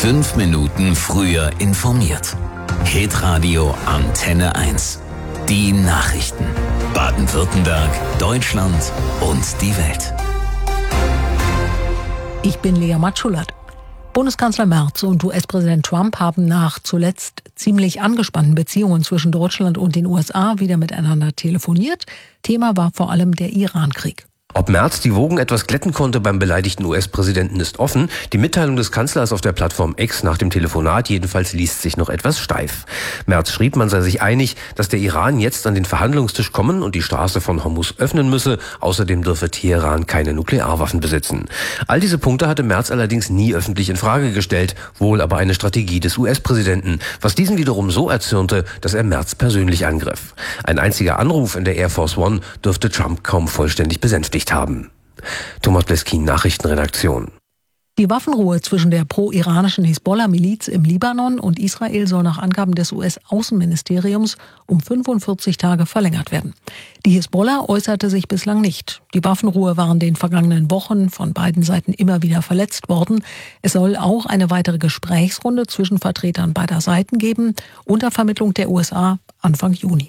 5 Minuten früher informiert. Hitradio Antenne 1. Die Nachrichten. Baden-Württemberg, Deutschland und die Welt. Ich bin Lea Matschulat. Bundeskanzler Merz und US-Präsident Trump haben nach zuletzt ziemlich angespannten Beziehungen zwischen Deutschland und den USA wieder miteinander telefoniert. Thema war vor allem der Iran-Krieg. Ob Merz die Wogen etwas glätten konnte beim beleidigten US-Präsidenten ist offen. Die Mitteilung des Kanzlers auf der Plattform X nach dem Telefonat jedenfalls liest sich noch etwas steif. Merz schrieb, man sei sich einig, dass der Iran jetzt an den Verhandlungstisch kommen und die Straße von Hormuz öffnen müsse. Außerdem dürfe Teheran keine Nuklearwaffen besitzen. All diese Punkte hatte Merz allerdings nie öffentlich in Frage gestellt, wohl aber eine Strategie des US-Präsidenten, was diesen wiederum so erzürnte, dass er Merz persönlich angriff. Ein einziger Anruf in der Air Force One dürfte Trump kaum vollständig besänftigt haben. Thomas Bleskin, Nachrichtenredaktion. Die Waffenruhe zwischen der pro-iranischen Hisbollah-Miliz im Libanon und Israel soll nach Angaben des US-Außenministeriums um 45 Tage verlängert werden. Die Hisbollah äußerte sich bislang nicht. Die Waffenruhe war in den vergangenen Wochen von beiden Seiten immer wieder verletzt worden. Es soll auch eine weitere Gesprächsrunde zwischen Vertretern beider Seiten geben, unter Vermittlung der USA Anfang Juni.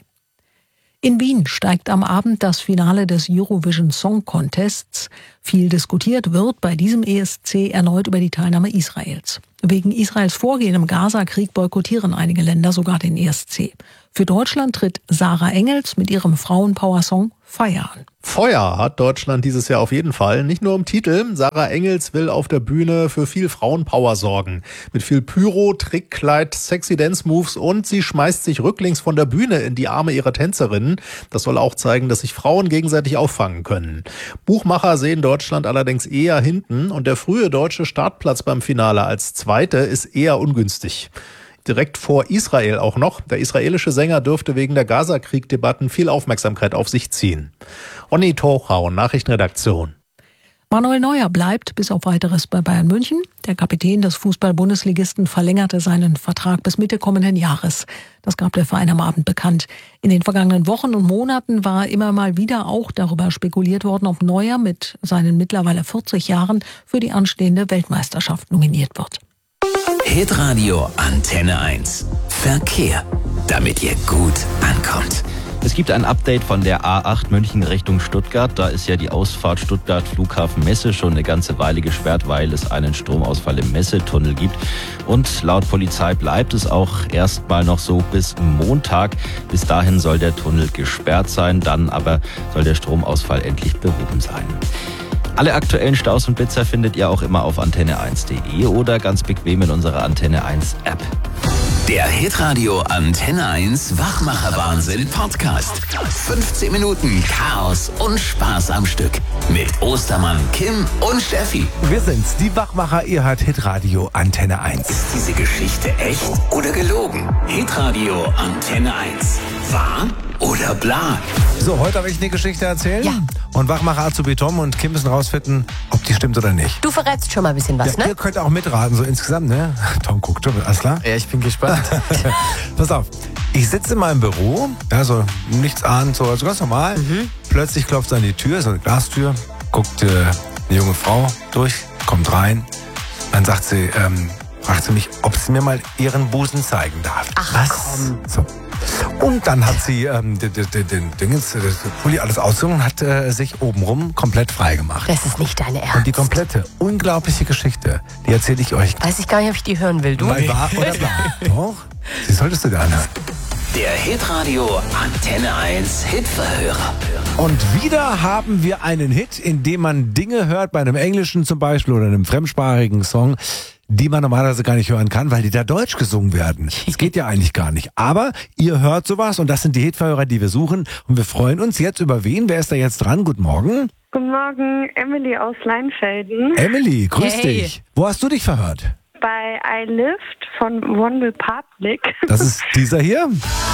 In Wien steigt am Abend das Finale des Eurovision Song Contests. Viel diskutiert wird bei diesem ESC erneut über die Teilnahme Israels. Wegen Israels Vorgehen im Gaza-Krieg boykottieren einige Länder sogar den ESC. Für Deutschland tritt Sarah Engels mit ihrem Frauenpower-Song Feuer an. Feuer hat Deutschland dieses Jahr auf jeden Fall. Nicht nur im Titel. Sarah Engels will auf der Bühne für viel Frauenpower sorgen. Mit viel Pyro, Trickkleid, sexy Dance-Moves und sie schmeißt sich rücklings von der Bühne in die Arme ihrer Tänzerinnen. Das soll auch zeigen, dass sich Frauen gegenseitig auffangen können. Buchmacher sehen Deutschland allerdings eher hinten und der frühe deutsche Startplatz beim Finale als Zweite ist eher ungünstig. Direkt vor Israel auch noch. Der israelische Sänger dürfte wegen der Gaza-Krieg-Debatten viel Aufmerksamkeit auf sich ziehen. Onni Tochau, Nachrichtenredaktion. Manuel Neuer bleibt bis auf Weiteres bei Bayern München. Der Kapitän des Fußball-Bundesligisten verlängerte seinen Vertrag bis Mitte kommenden Jahres. Das gab der Verein am Abend bekannt. In den vergangenen Wochen und Monaten war immer mal wieder auch darüber spekuliert worden, ob Neuer mit seinen mittlerweile 40 Jahren für die anstehende Weltmeisterschaft nominiert wird. Hitradio Antenne 1. Verkehr. Damit ihr gut ankommt. Es gibt ein Update von der A8 München Richtung Stuttgart. Da ist ja die Ausfahrt Stuttgart Flughafen Messe schon eine ganze Weile gesperrt, weil es einen Stromausfall im Messetunnel gibt. Und laut Polizei bleibt es auch erstmal noch so bis Montag. Bis dahin soll der Tunnel gesperrt sein, dann aber soll der Stromausfall endlich behoben sein. Alle aktuellen Staus und Blitzer findet ihr auch immer auf antenne1.de oder ganz bequem in unserer Antenne 1 App. Der Hitradio Antenne 1 Wachmacher-Wahnsinn Podcast. 15 Minuten Chaos und Spaß am Stück. Mit Ostermann, Kim und Steffi. Wir sind's, die Wachmacher, ihr hört Hitradio Antenne 1. Ist diese Geschichte echt oder gelogen? Hitradio Antenne 1. Wahr oder bla? So, heute habe ich eine Geschichte erzählt. Ja. Und Wachmacher Azubi Tom und Kim müssen rausfinden, ob die stimmt oder nicht. Du verrätst schon mal ein bisschen was, Ja, ne? ihr könnt auch mitraten, so insgesamt, ne? Tom guckt schon, alles klar? Ja, ich bin gespannt. Pass auf, ich sitze in meinem Büro, ja, so nichts ahnend, so also ganz normal. Plötzlich klopft es an die Tür, so eine Glastür, guckt eine junge Frau durch, kommt rein. Dann sagt sie, fragt sie mich, ob sie mir mal ihren Busen zeigen darf. Ach, was? So. Und dann hat sie den Dingens, Pulli alles ausgezogen und hat sich obenrum komplett frei gemacht. Das ist nicht deine Ernst. Und die komplette, unglaubliche Geschichte, die erzähle ich euch. Weiß ich gar nicht, ob ich die hören will, du? Bei wahr oder blau. Doch, die solltest du dir anhören. Der Hitradio Antenne 1 Hitverhörer. Und wieder haben wir einen Hit, in dem man Dinge hört, bei einem englischen zum Beispiel oder einem fremdsprachigen Song, die man normalerweise gar nicht hören kann, weil die da deutsch gesungen werden. Das geht ja eigentlich gar nicht. Aber ihr hört sowas und das sind die Hitverhörer, die wir suchen. Und wir freuen uns jetzt über wen? Wer ist da jetzt dran? Guten Morgen. Guten Morgen, Emily aus Leinfelden. Emily, grüß Hey. dich. Wo hast du dich verhört? Bei I Lift von One Republic. Das ist dieser hier?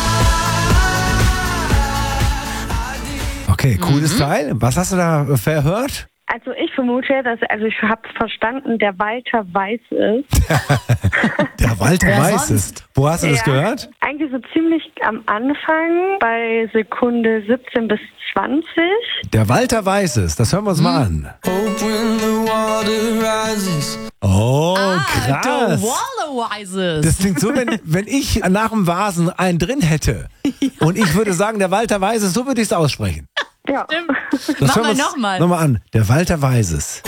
Okay, cooles Teil. Was hast du da verhört? Also ich vermute, ich habe verstanden, der Walter Weiß ist. Der Walter Wer Weiß sonst? ist. Wo hast du das gehört? Eigentlich so ziemlich am Anfang, bei Sekunde 17 bis 20. Der Walter Weiß ist. Das hören wir uns mal an. Okay. Krass. The Wallerweises. Das klingt so, wenn ich nach dem Vasen einen drin hätte und ich würde sagen, der Walter Weises, so würde ich es aussprechen. Ja. Das Mach hören wir mal uns nochmal. Nochmal an. Der Walter Weises.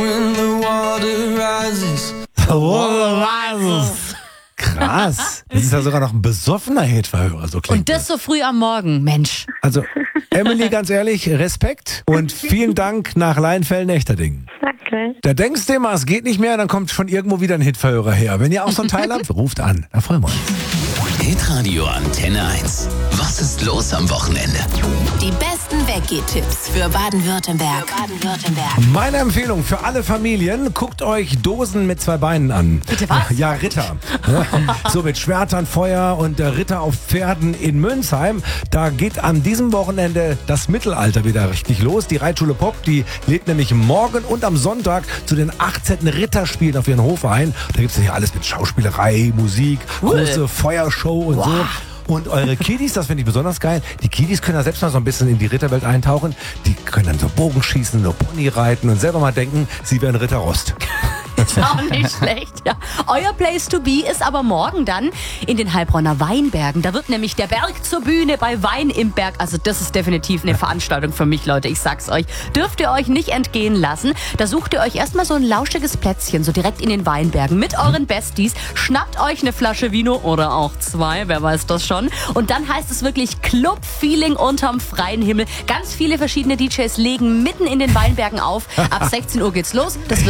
Krass. Das ist ja sogar noch ein besoffener Hitverhörer, so klingt Und das so früh am Morgen, Mensch. Also, Emily, ganz ehrlich, Respekt und vielen Dank nach Leinfelden-Echterdingen. Danke. Da denkst du immer, es geht nicht mehr, dann kommt schon irgendwo wieder ein Hitverhörer her. Wenn ihr auch so einen Teil habt, ruft an. Da freuen wir uns. Hitradio Antenne 1. Was ist los am Wochenende? Die besten Weggehtipps für Baden-Württemberg. Meine Empfehlung für alle Familien, guckt euch Dosen mit 2 Beinen an. Bitte was? Ja, Ritter. So mit Schwertern, Feuer und Ritter auf Pferden in Münzheim. Da geht an diesem Wochenende das Mittelalter wieder richtig los. Die Reitschule Pop, die lädt nämlich morgen und am Sonntag zu den 18. Ritterspielen auf ihren Hof ein. Da gibt es ja alles mit Schauspielerei, Musik, große Feuershow und so. Und eure Kiddies, das finde ich besonders geil, die Kiddies können da selbst mal so ein bisschen in die Ritterwelt eintauchen. Die können dann so Bogen schießen, so Pony reiten und selber mal denken, sie wären Ritter Rost. Ist auch nicht schlecht, ja. Euer Place to be ist aber morgen dann in den Heilbronner Weinbergen. Da wird nämlich der Berg zur Bühne bei Wein im Berg. Also das ist definitiv eine Veranstaltung für mich, Leute. Ich sag's euch. Dürft ihr euch nicht entgehen lassen. Da sucht ihr euch erstmal so ein lauschiges Plätzchen, so direkt in den Weinbergen mit euren Besties. Schnappt euch eine Flasche Vino oder auch 2, wer weiß das schon. Und dann heißt es wirklich Club-Feeling unterm freien Himmel. Ganz viele verschiedene DJs legen mitten in den Weinbergen auf. Ab 16 Uhr geht's los. Das